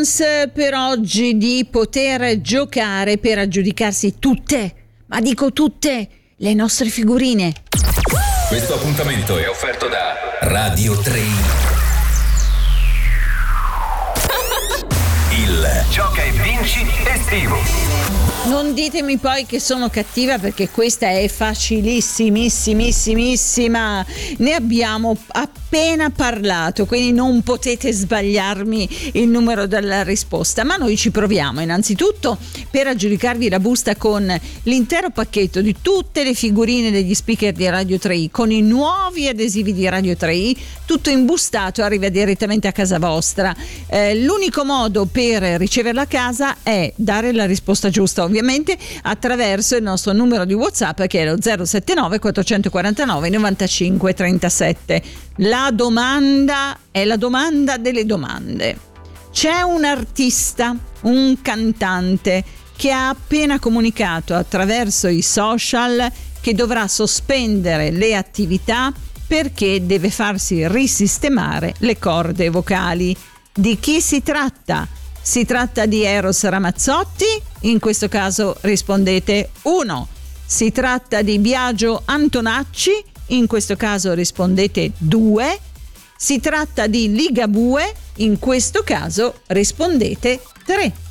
Per oggi di poter giocare per aggiudicarsi tutte, ma dico tutte, le nostre figurine. Questo appuntamento è offerto da Radio 3. Il Gioca e Vinci estivo. Non ditemi poi che sono cattiva, perché questa è facilissimissima. Ne abbiamo appena parlato, quindi non potete sbagliarmi il numero della risposta, ma noi ci proviamo. Innanzitutto, per aggiudicarvi la busta con l'intero pacchetto di tutte le figurine degli speaker di Radio 3, con i nuovi adesivi di Radio 3, tutto imbustato, arriva direttamente a casa vostra. L'unico modo per riceverla a casa è dare la risposta giusta, ovviamente attraverso il nostro numero di WhatsApp, che è lo 079 449 95 37. La domanda è la domanda delle domande. C'è un artista, un cantante, che ha appena comunicato attraverso i social che dovrà sospendere le attività perché deve farsi risistemare le corde vocali. Di chi si tratta? Si tratta di Eros Ramazzotti? In questo caso rispondete 1. Si tratta di Biagio Antonacci? In questo caso rispondete 2. Si tratta di Ligabue? In questo caso rispondete 3.